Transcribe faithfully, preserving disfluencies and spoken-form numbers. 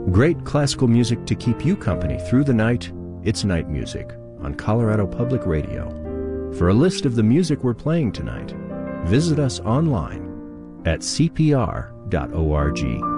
Great classical music to keep you company through the night. It's Night Music on Colorado Public Radio. For a list of the music we're playing tonight, visit us online at c p r dot org.